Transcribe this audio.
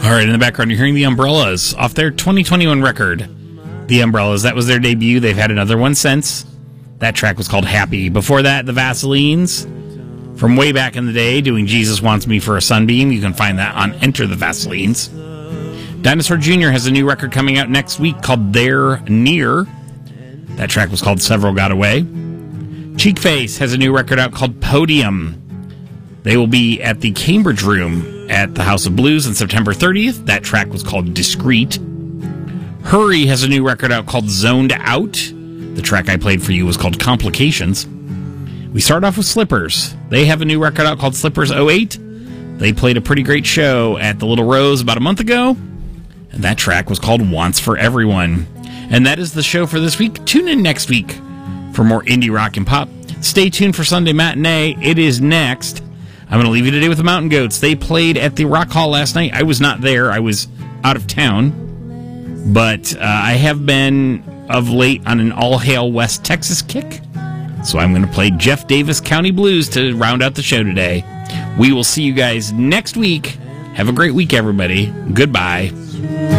All right, in the background, you're hearing the Umbrellas off their 2021 record. The Umbrellas, that was their debut. They've had another one since. That track was called Happy. Before that, the Vaselines, from way back in the day, doing Jesus Wants Me for a Sunbeam. You can find that on Enter the Vaselines. Dinosaur Jr. has a new record coming out next week called They're Near. That track was called Several Got Away. Cheekface has a new record out called Podium. They will be at the Cambridge Room at the House of Blues on September 30th. That track was called Discreet. Hurry has a new record out called Zoned Out. The track I played for you was called Complications. We start off with Slippers. They have a new record out called Slippers 08. They played a pretty great show at the Little Rose about a month ago, and that track was called Wants for Everyone. And that is the show for this week. Tune in next week for more indie rock and pop. Stay tuned for Sunday Matinee. It is next. I'm going to leave you today with the Mountain Goats. They played at the Rock Hall last night. I was not there. I was out of town. But I have been of late on an all-hail West Texas kick. So I'm going to play Jeff Davis County Blues to round out the show today. We will see you guys next week. Have a great week, everybody. Goodbye.